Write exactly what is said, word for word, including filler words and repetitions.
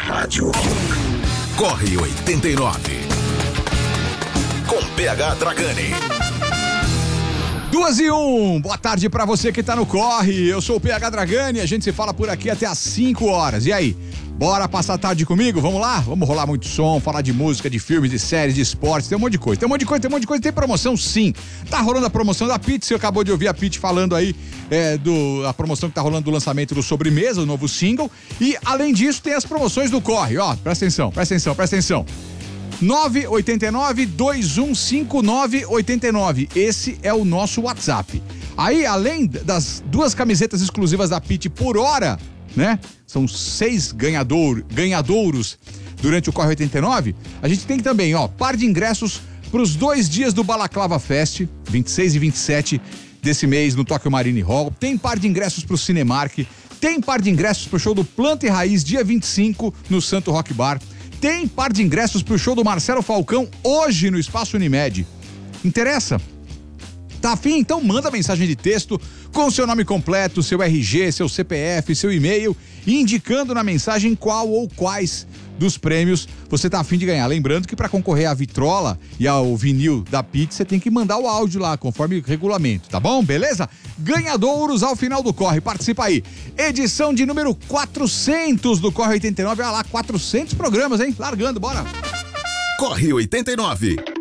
rádio. Corre oitenta e nove. Com P H Dragani. Duas e um, boa tarde pra você que tá no Corre. Eu sou o P H Dragani, a gente se fala por aqui até às cinco horas. E aí, bora passar a tarde comigo? Vamos lá? Vamos rolar muito som, falar de música, de filmes, de séries, de esportes, tem um monte de coisa. Tem um monte de coisa, tem um monte de coisa. Tem promoção, sim. Tá rolando a promoção da Pitty, você acabou de ouvir a Pitty falando aí é, do, a promoção que tá rolando do lançamento do Sobremesa, o novo single. E além disso, tem as promoções do Corre, ó, presta atenção, presta atenção, presta atenção. nove oito nove, dois um cinco nove oito nove. Esse é o nosso WhatsApp. Aí, além das duas camisetas exclusivas da Pitty por hora, né? São seis ganhador, ganhadouros durante o Corre oitenta e nove. A gente tem também, ó, par de ingressos para os dois dias do Balaclava Fest, vinte e seis e vinte e sete desse mês no Tokyo Marine Hall. Tem par de ingressos para o Cinemark. Tem par de ingressos para o show do Planta e Raiz, dia vinte e cinco, no Santo Rock Bar. Tem par de ingressos pro show do Marcelo Falcão hoje no Espaço Unimed. Interessa? Tá afim? Então manda mensagem de texto com seu nome completo, seu R G, seu C P F, seu e-mail, indicando na mensagem qual ou quais dos prêmios você tá afim de ganhar. Lembrando que para concorrer à vitrola e ao vinil da Pitty, você tem que mandar o áudio lá, conforme regulamento, tá bom? Beleza? Ganhadouros ao final do Corre, participa aí. Edição de número quatrocentos do Corre oitenta e nove, olha lá, quatrocentos programas, hein? Largando, bora! Corre oitenta e nove.